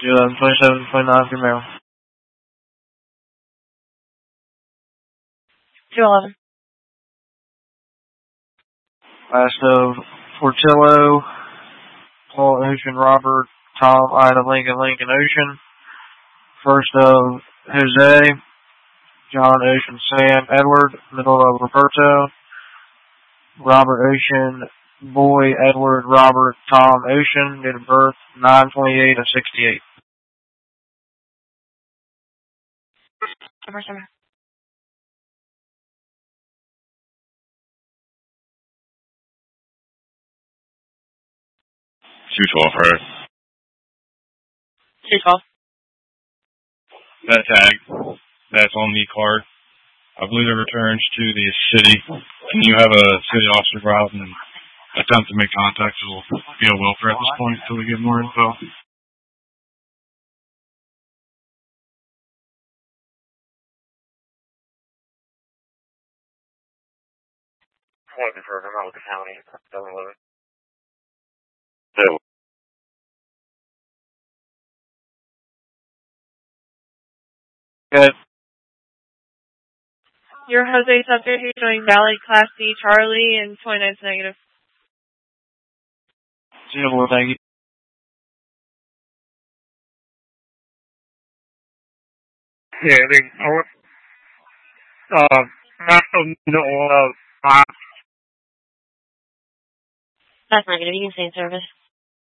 27, 29 female. 211. Last of Portillo, Paul Ocean, Robert, Tom, Ida, Lincoln, Lincoln, Ocean. First of Jose, John, Ocean, Sam, Edward. Middle of Roberto, Robert, Ocean, Boy, Edward, Robert, Tom, Ocean. Date of birth 9/28 of 68. Summer. $212 for her. 212. That tag, that's on the card. I believe it returns to the city. Can you have a city officer go out and attempt to make contact? It will be a welfare at this point until we get more info. Point for I'm with the county. 711. Good. You're Jose Subject. You're showing valid Class C Charlie and 29's negative. Thank you. Yeah, I think That's negative. You can stay in service.